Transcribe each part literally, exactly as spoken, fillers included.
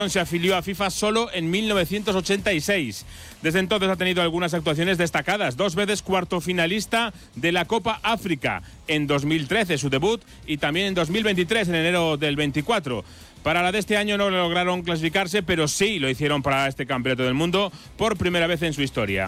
Se afilió a FIFA solo en mil novecientos ochenta y seis. Desde entonces ha tenido algunas actuaciones destacadas. Dos veces cuarto finalista de la Copa África. En dos mil trece su debut y también en dos mil veintitrés, en enero del veinticuatro. Para la de este año no lograron clasificarse, pero sí lo hicieron para este Campeonato del Mundo por primera vez en su historia.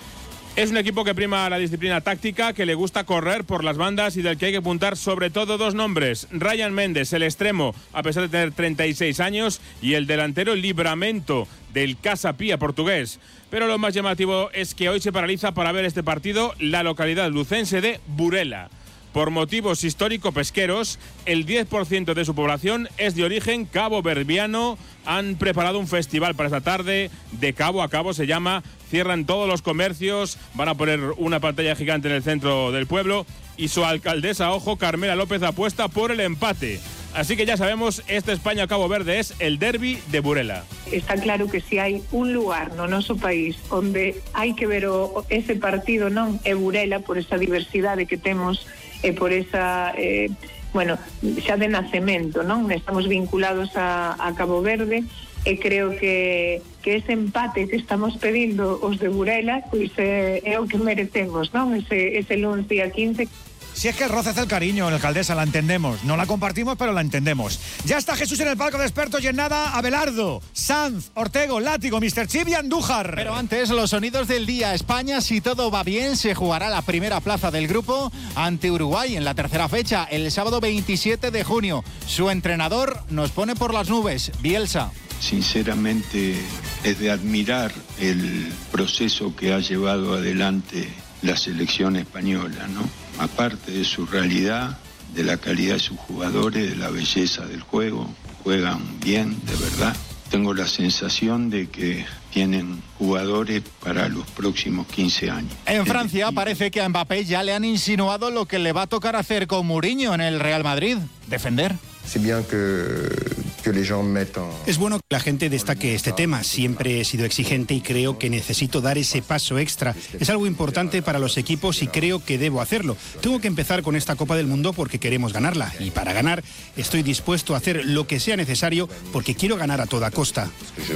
Es un equipo que prima la disciplina táctica, que le gusta correr por las bandas y del que hay que apuntar sobre todo dos nombres. Ryan Méndez, el extremo, a pesar de tener treinta y seis años, y el delantero Livramento, del Casa Pia portugués. Pero lo más llamativo es que hoy se paraliza para ver este partido la localidad lucense de Burela. Por motivos histórico-pesqueros, el diez por ciento de su población es de origen cabo-verdiano. Han preparado un festival para esta tarde, de cabo a cabo se llama. Cierran todos los comercios, van a poner una pantalla gigante en el centro del pueblo y su alcaldesa, ojo, Carmela López, apuesta por el empate. Así que ya sabemos, este España-Cabo Verde es el derbi de Burela. Está claro que si hai un lugar no noso país onde hai que ver o, ese partido, non é Burela, por esa diversidade que temos e por esa, eh, bueno, xa de nacemento, non? Estamos vinculados a, a Cabo Verde e creo que, que ese empate que estamos pedindo os de Burela, pois é, é o que merecemos, non? Ese, ese lunes día quince. Si es que el roce hace el cariño, en alcaldesa, la entendemos. No la compartimos, pero la entendemos. Ya está Jesús en el palco de expertos y en nada, Abelardo, Sanz, Ortego, Látigo, mister Chip y Andújar. Pero antes, los sonidos del día. España, si todo va bien, se jugará la primera plaza del grupo ante Uruguay en la tercera fecha, el sábado veintisiete de junio. Su entrenador nos pone por las nubes, Bielsa. Sinceramente, es de admirar el proceso que ha llevado adelante la selección española, ¿no? Aparte de su realidad, de la calidad de sus jugadores, de la belleza del juego, juegan bien, de verdad. Tengo la sensación de que tienen jugadores para los próximos quince años. En Francia parece que a Mbappé ya le han insinuado lo que le va a tocar hacer con Mourinho en el Real Madrid, defender. Es bueno que la gente destaque este tema. Siempre he sido exigente y creo que necesito dar ese paso extra. Es algo importante para los equipos y creo que debo hacerlo. Tengo que empezar con esta Copa del Mundo porque queremos ganarla. Y para ganar estoy dispuesto a hacer lo que sea necesario porque quiero ganar a toda costa.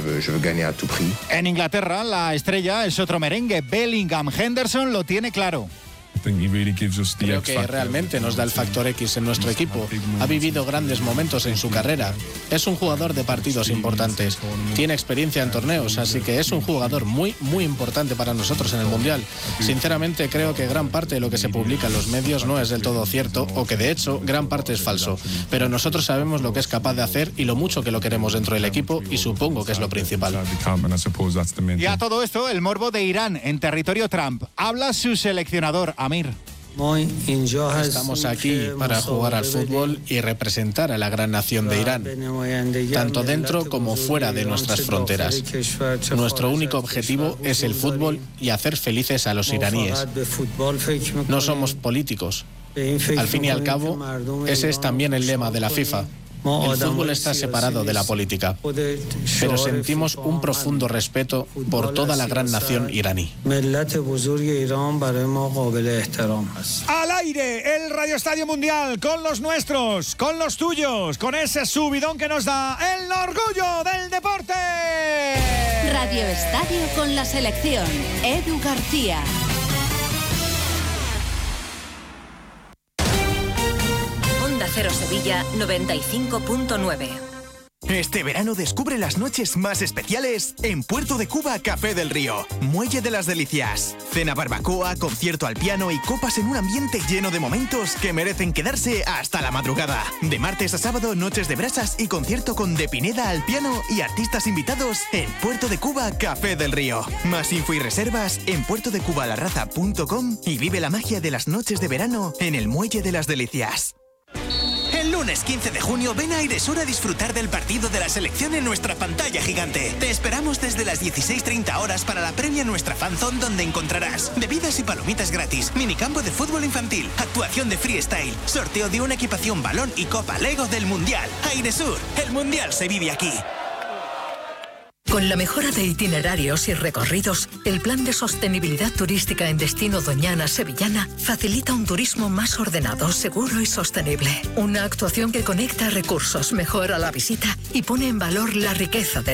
En Inglaterra, la estrella es otro merengue. Bellingham. Henderson lo tiene claro. Creo que realmente nos da el factor X en nuestro equipo. Ha vivido grandes momentos en su carrera. Es un jugador de partidos importantes. Tiene experiencia en torneos, así que es un jugador muy, muy importante para nosotros en el Mundial. Sinceramente, creo que gran parte de lo que se publica en los medios no es del todo cierto, o que de hecho gran parte es falso. Pero nosotros sabemos lo que es capaz de hacer y lo mucho que lo queremos dentro del equipo, y supongo que es lo principal. Y a todo esto, el morbo de Irán en territorio Trump. Habla su seleccionador, Amir. Estamos aquí para jugar al fútbol y representar a la gran nación de Irán, tanto dentro como fuera de nuestras fronteras. Nuestro único objetivo es el fútbol y hacer felices a los iraníes. No somos políticos. Al fin y al cabo, ese es también el lema de la FIFA. El fútbol está separado de la política, pero sentimos un profundo respeto por toda la gran nación iraní. Al aire, el Radio Estadio Mundial, con los nuestros, con los tuyos, con ese subidón que nos da el orgullo del deporte. Radio Estadio con la selección, Edu García. Cero Sevilla noventa y cinco punto nueve. Este verano descubre las noches más especiales en Puerto de Cuba Café del Río. Muelle de las Delicias. Cena barbacoa, concierto al piano y copas en un ambiente lleno de momentos que merecen quedarse hasta la madrugada. De martes a sábado, noches de brasas y concierto con De Pineda al piano y artistas invitados en Puerto de Cuba Café del Río. Más info y reservas en puerto de cuba la raza punto com y vive la magia de las noches de verano en el Muelle de las Delicias. El lunes quince de junio ven a Airesur a disfrutar del partido de la selección en nuestra pantalla gigante. Te esperamos desde las dieciséis treinta horas para la previa en nuestra fanzone, donde encontrarás bebidas y palomitas gratis, minicampo de fútbol infantil, actuación de freestyle, sorteo de una equipación balón y copa Lego del Mundial. Airesur, el Mundial se vive aquí. Con la mejora de itinerarios y recorridos, el Plan de Sostenibilidad Turística en Destino Doñana Sevillana facilita un turismo más ordenado, seguro y sostenible. Una actuación que conecta recursos, mejora la visita y pone en valor la riqueza de